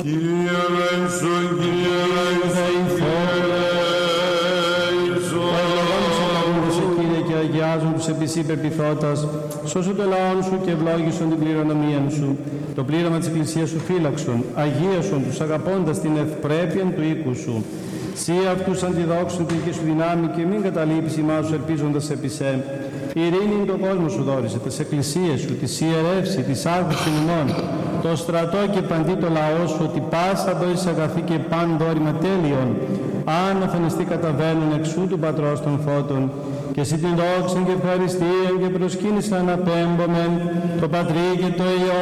Κύριε ελέησον, Κύριε ελέησον. Κύριε, και αγιάζουν τους επί σοι πεποιθώτας, σώσου το λαόν σου και ευλόγησον την κληρονομία σου. Το πλήρωμα της Εκκλησίας σου φύλαξον, αγίασον τους αγαπώντας την ευπρέπεια του οίκου σου. Σύ αυτούς αντιδόξουν την σου δυνάμει και μην καταλείψει ημάς σου ελπίζοντας επί σε. Η ειρήνη τον κόσμο σου δόρισε, τις εκκλησίες σου, τη ιερεύση, της άρχους των ημών, το στρατό και παντί το λαό σου, ότι πάσα δόηση αγαθή και παν δόρημα τέλειον, αν αφανιστεί καταβαίνουν εξού του Πατρός των Φώτων, και εσύ την δόξαν και ευχαριστίαν και προσκύνησαν απέμπομεν, το Πατρί και το Υιό